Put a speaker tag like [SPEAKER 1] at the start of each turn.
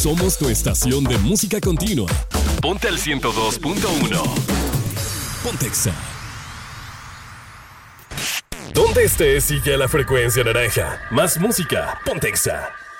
[SPEAKER 1] Somos tu estación de música continua. Ponte al 102.1. Pontexa. Donde estés, sigue a la frecuencia naranja. Más música, Pontexa.